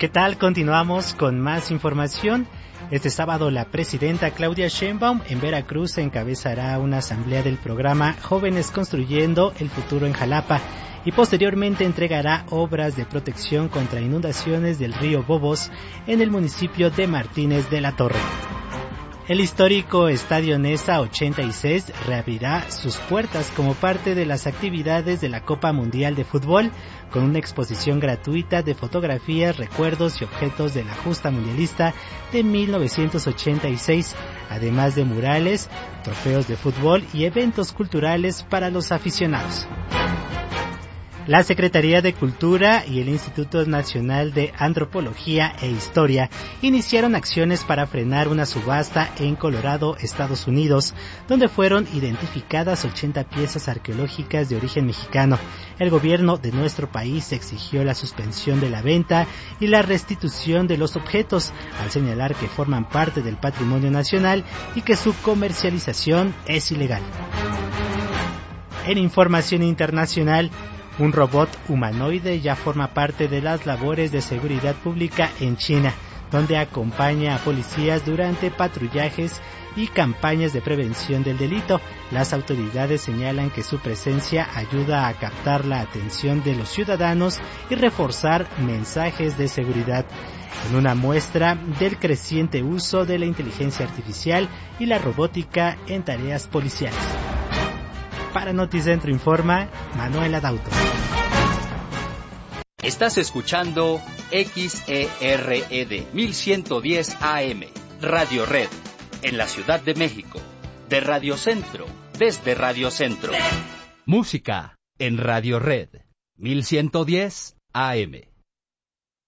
¿Qué tal? Continuamos con más información. Este sábado la presidenta Claudia Sheinbaum en Veracruz encabezará una asamblea del programa Jóvenes Construyendo el Futuro en Jalapa y posteriormente entregará obras de protección contra inundaciones del río Bobos en el municipio de Martínez de la Torre. El histórico Estadio Nesa 86 reabrirá sus puertas como parte de las actividades de la Copa Mundial de Fútbol, con una exposición gratuita de fotografías, recuerdos y objetos de la justa mundialista de 1986, además de murales, trofeos de fútbol y eventos culturales para los aficionados. La Secretaría de Cultura y el Instituto Nacional de Antropología e Historia iniciaron acciones para frenar una subasta en Colorado, Estados Unidos, donde fueron identificadas 80 piezas arqueológicas de origen mexicano. El gobierno de nuestro país exigió la suspensión de la venta y la restitución de los objetos, al señalar que forman parte del patrimonio nacional y que su comercialización es ilegal. En información internacional, un robot humanoide ya forma parte de las labores de seguridad pública en China, donde acompaña a policías durante patrullajes y campañas de prevención del delito. Las autoridades señalan que su presencia ayuda a captar la atención de los ciudadanos y reforzar mensajes de seguridad, en una muestra del creciente uso de la inteligencia artificial y la robótica en tareas policiales. Para Noticentro informa Manuela Dauto. Estás escuchando XERED 1110 AM, Radio Red, en la Ciudad de México, de Radio Centro, desde Radio Centro. Música en Radio Red 1110 AM.